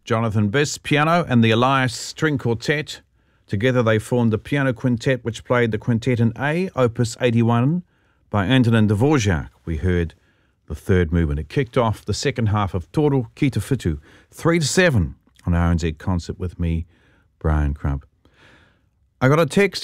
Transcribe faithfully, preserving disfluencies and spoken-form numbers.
Jonathan Biss, piano, and the Elias String Quartet. Together they formed the piano quintet which played the quintet in A, Opus eighty-one, by Antonin Dvorak. We heard the third movement. It kicked off the second half of Toro Ki Te Whitu, three to seven on R N Z Concert with me, Brian Crump. I got a text